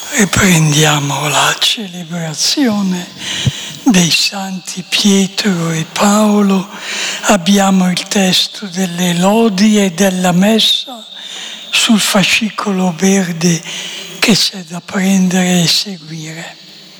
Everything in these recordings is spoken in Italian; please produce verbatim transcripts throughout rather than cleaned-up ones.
Riprendiamo la celebrazione dei santi Pietro e Paolo. Abbiamo il testo delle lodi e della messa sul fascicolo verde che c'è da prendere e seguire.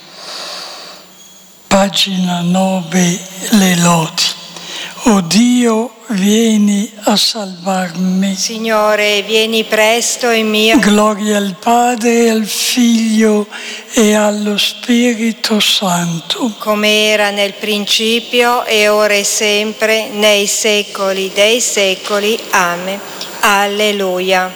Pagina nove, le lodi. O Dio, vieni a salvarmi. Signore, vieni presto in mio. Gloria al Padre, al Figlio e allo Spirito Santo. Come era nel principio e ora e sempre, nei secoli dei secoli. Amen. Alleluia.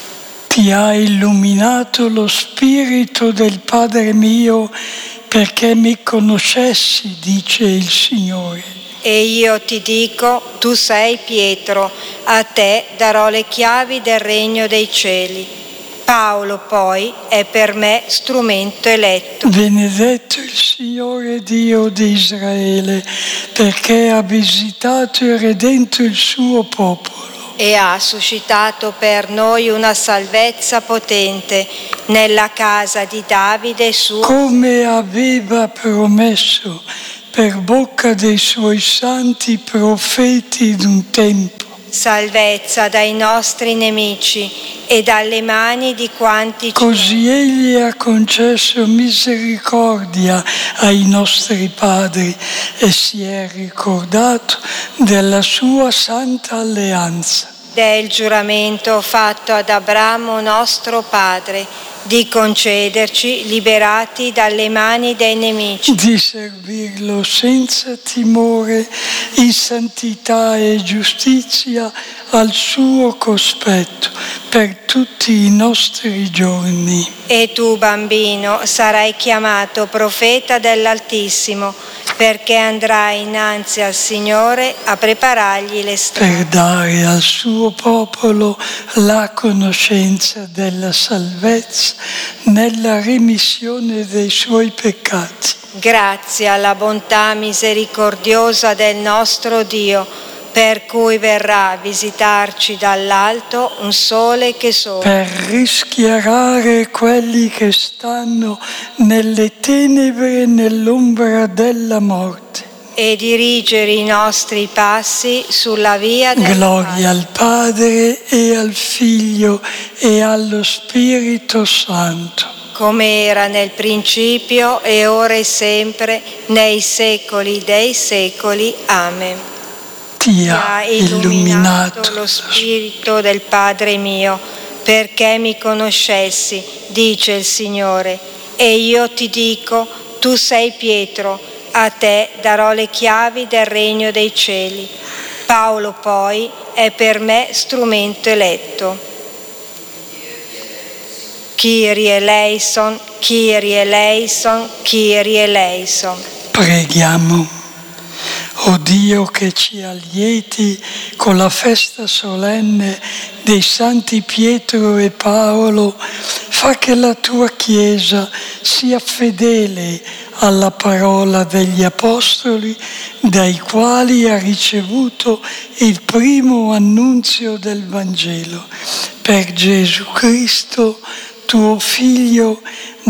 Ti ha illuminato lo Spirito del Padre mio perché mi conoscessi, dice il Signore. E io ti dico, tu sei Pietro, a te darò le chiavi del regno dei cieli. Paolo poi è per me strumento eletto. Benedetto il Signore Dio di Israele, perché ha visitato e redento il suo popolo. E ha suscitato per noi una salvezza potente nella casa di Davide suo. Come aveva promesso per bocca dei suoi santi profeti d'un tempo. Salvezza dai nostri nemici e dalle mani di quanti. Così egli ha concesso misericordia ai nostri padri e si è ricordato della sua santa alleanza. Del giuramento fatto ad Abramo nostro padre, di concederci, liberati dalle mani dei nemici, di servirlo senza timore, in santità e giustizia al suo cospetto per tutti i nostri giorni. E tu, bambino, sarai chiamato profeta dell'Altissimo, perché andrai innanzi al Signore a preparargli le strade. Per dare al suo popolo la conoscenza della salvezza nella remissione dei suoi peccati. Grazie alla bontà misericordiosa del nostro Dio, per cui verrà a visitarci dall'alto un sole che sole. Per rischiarare quelli che stanno nelle tenebre e nell'ombra della morte. E dirigere i nostri passi sulla via del Gloria al Padre e al Figlio e allo Spirito Santo. Come era nel principio e ora e sempre, nei secoli dei secoli. Amen. Ti ha illuminato lo Spirito del Padre mio, perché mi conoscessi, dice il Signore. E io ti dico, tu sei Pietro, a te darò le chiavi del regno dei cieli. Paolo poi è per me strumento eletto. Kyrie eleison, Kyrie eleison, Kyrie eleison. Preghiamo. O Dio, che ci allieti con la festa solenne dei santi Pietro e Paolo, fa che la tua Chiesa sia fedele alla parola degli Apostoli, dai quali ha ricevuto il primo annunzio del Vangelo. Per Gesù Cristo, tuo Figlio,